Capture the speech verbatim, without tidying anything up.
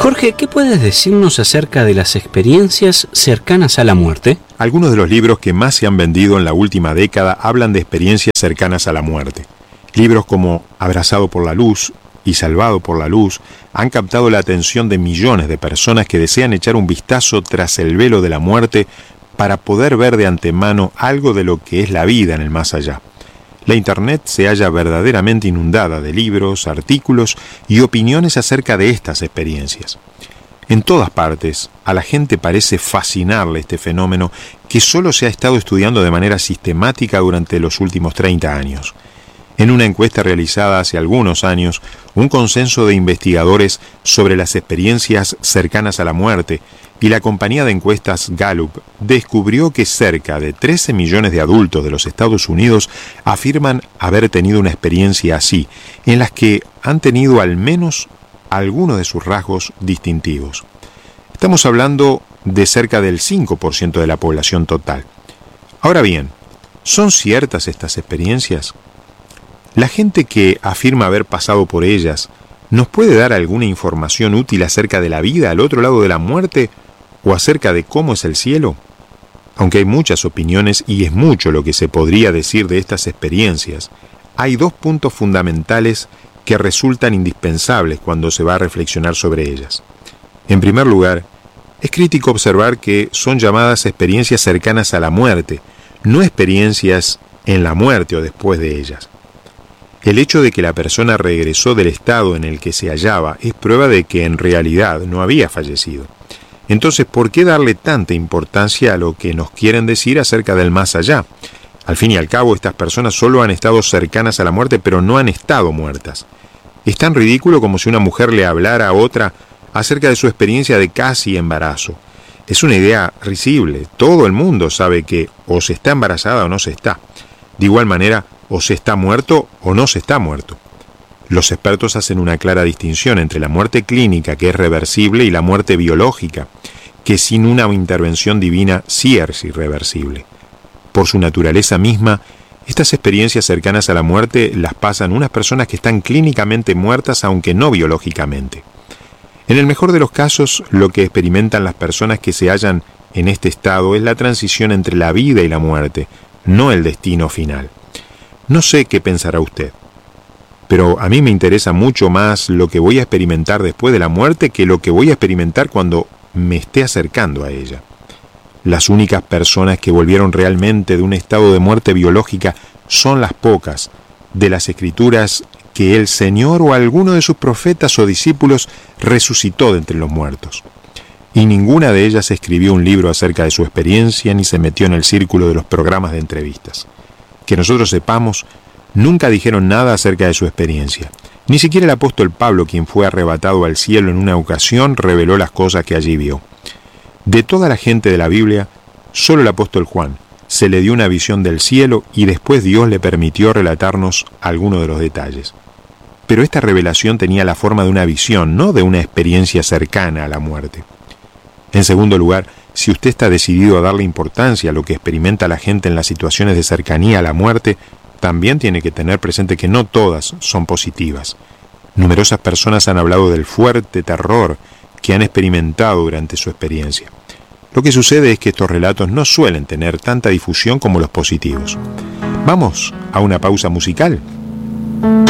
Jorge, ¿qué puedes decirnos acerca de las experiencias cercanas a la muerte? Algunos de los libros que más se han vendido en la última década hablan de experiencias cercanas a la muerte. Libros como Abrazado por la Luz y Salvado por la Luz han captado la atención de millones de personas que desean echar un vistazo tras el velo de la muerte para poder ver de antemano algo de lo que es la vida en el más allá. La Internet se halla verdaderamente inundada de libros, artículos y opiniones acerca de estas experiencias. En todas partes, a la gente parece fascinarle este fenómeno que solo se ha estado estudiando de manera sistemática durante los últimos treinta años. En una encuesta realizada hace algunos años, un consenso de investigadores sobre las experiencias cercanas a la muerte y la compañía de encuestas Gallup descubrió que cerca de trece millones de adultos de los Estados Unidos afirman haber tenido una experiencia así, en las que han tenido al menos algunos de sus rasgos distintivos. Estamos hablando de cerca del cinco por ciento de la población total. Ahora bien, ¿son ciertas estas experiencias? La gente que afirma haber pasado por ellas, ¿nos puede dar alguna información útil acerca de la vida al otro lado de la muerte o acerca de cómo es el cielo? Aunque hay muchas opiniones y es mucho lo que se podría decir de estas experiencias, hay dos puntos fundamentales que resultan indispensables cuando se va a reflexionar sobre ellas. En primer lugar, es crítico observar que son llamadas experiencias cercanas a la muerte, no experiencias en la muerte o después de ellas. El hecho de que la persona regresó del estado en el que se hallaba es prueba de que en realidad no había fallecido. Entonces, ¿por qué darle tanta importancia a lo que nos quieren decir acerca del más allá? Al fin y al cabo, estas personas solo han estado cercanas a la muerte, pero no han estado muertas. Es tan ridículo como si una mujer le hablara a otra acerca de su experiencia de casi embarazo. Es una idea risible. Todo el mundo sabe que o se está embarazada o no se está. De igual manera, o se está muerto o no se está muerto. Los expertos hacen una clara distinción entre la muerte clínica, que es reversible, y la muerte biológica, que sin una intervención divina sí es irreversible. Por su naturaleza misma, estas experiencias cercanas a la muerte las pasan unas personas que están clínicamente muertas, aunque no biológicamente. En el mejor de los casos, lo que experimentan las personas que se hallan en este estado es la transición entre la vida y la muerte, no el destino final. No sé qué pensará usted, pero a mí me interesa mucho más lo que voy a experimentar después de la muerte que lo que voy a experimentar cuando me esté acercando a ella. Las únicas personas que volvieron realmente de un estado de muerte biológica son las pocas de las Escrituras que el Señor o alguno de sus profetas o discípulos resucitó de entre los muertos. Y ninguna de ellas escribió un libro acerca de su experiencia ni se metió en el círculo de los programas de entrevistas. Que nosotros sepamos, nunca dijeron nada acerca de su experiencia. Ni siquiera el apóstol Pablo, quien fue arrebatado al cielo en una ocasión, reveló las cosas que allí vio. De toda la gente de la Biblia, solo el apóstol Juan se le dio una visión del cielo y después Dios le permitió relatarnos algunos de los detalles. Pero esta revelación tenía la forma de una visión, no de una experiencia cercana a la muerte. En segundo lugar, si usted está decidido a darle importancia a lo que experimenta la gente en las situaciones de cercanía a la muerte, también tiene que tener presente que no todas son positivas. Numerosas personas han hablado del fuerte terror que han experimentado durante su experiencia. Lo que sucede es que estos relatos no suelen tener tanta difusión como los positivos. Vamos a una pausa musical.